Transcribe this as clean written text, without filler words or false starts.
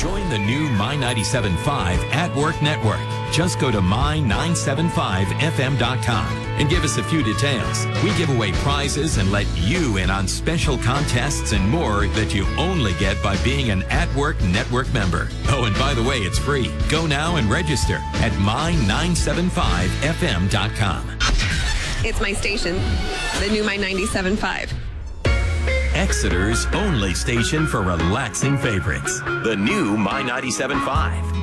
Join the new My 97.5 at Work Network. Just go to my975fm.com and give us a few details. We give away prizes and let you in on special contests and more that you only get by being an At Work Network member. Oh, and by the way, it's free. Go now and register at my975fm.com. It's my station, the new My 97.5. Exeter's only station for relaxing favorites. The new My 97.5.